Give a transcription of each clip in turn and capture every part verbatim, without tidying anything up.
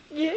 Yeah.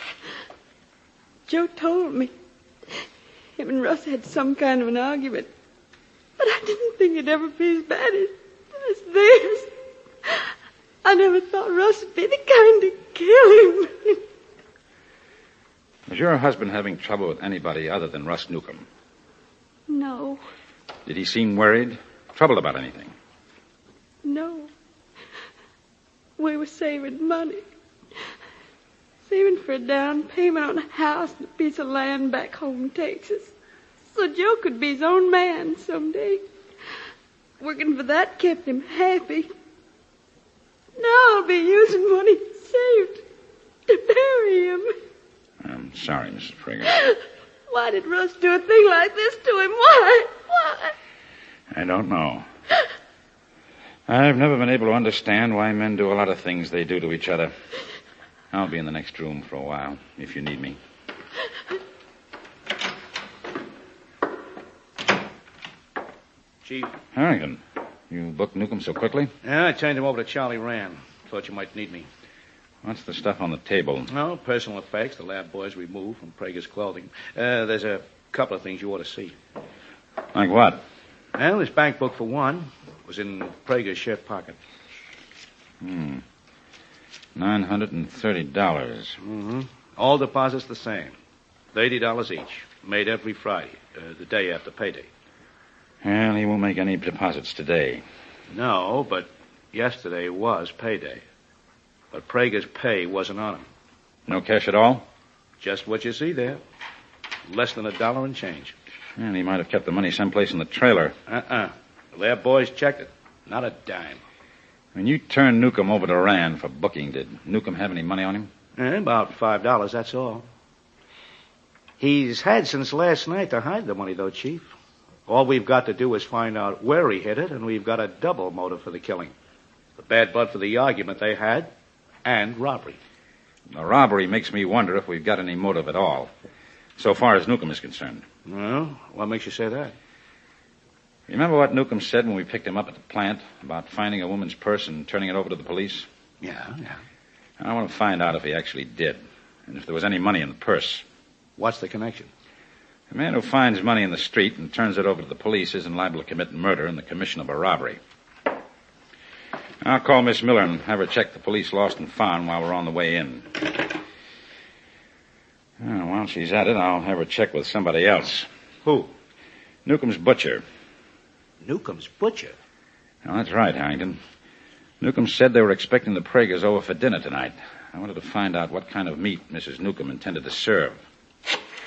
Joe told me. Him and Russ had some kind of an argument. But I didn't think it'd ever be as bad as, as this. I never thought Russ would be the kind to kill him. Was your husband having trouble with anybody other than Russ Newcomb? No. Did he seem worried? Troubled about anything? No. We were saving money. Saving for a down payment on a house and a piece of land back home in Texas. So Joe could be his own man someday. Working for that kept him happy. Now I'll be using what he saved to bury him. I'm sorry, Missus Prager. Why did Russ do a thing like this to him? Why? Why? I don't know. I've never been able to understand why men do a lot of things they do to each other. I'll be in the next room for a while, if you need me. Chief. Harrington, you booked Newcomb so quickly? Yeah, I turned him over to Charlie Rand. Thought you might need me. What's the stuff on the table? No, personal effects the lab boys removed from Prager's clothing. Uh, there's a couple of things you ought to see. Like what? Well, his bank book, for one, was in Prager's shirt pocket. Hmm. Nine hundred and thirty dollars. Mm-hmm. All deposits the same. Thirty dollars each. Made every Friday, uh, the day after payday. Well, he won't make any deposits today. No, but yesterday was payday. But Prager's pay wasn't on him. No cash at all? Just what you see there. Less than a dollar and change. And he might have kept the money someplace in the trailer. Uh-uh. Their boys checked it. Not a dime. When you turned Newcomb over to Rand for booking, did Newcomb have any money on him? Eh, about five dollars, that's all. He's had since last night to hide the money, though, Chief. All we've got to do is find out where he hid it, and we've got a double motive for the killing. The bad blood for the argument they had, and robbery. The robbery makes me wonder if we've got any motive at all, so far as Newcomb is concerned. Well, what makes you say that? Remember what Newcomb said when we picked him up at the plant about finding a woman's purse and turning it over to the police? Yeah, yeah. I want to find out if he actually did, and if there was any money in the purse. What's the connection? A man who finds money in the street and turns it over to the police isn't liable to commit murder in the commission of a robbery. I'll call Miss Miller and have her check the police lost and found while we're on the way in. Well, while she's at it, I'll have her check with somebody else. Who? Newcomb's butcher. Newcomb's butcher? Well, that's right, Harrington. Newcomb said they were expecting the Pragers over for dinner tonight. I wanted to find out what kind of meat Missus Newcomb intended to serve.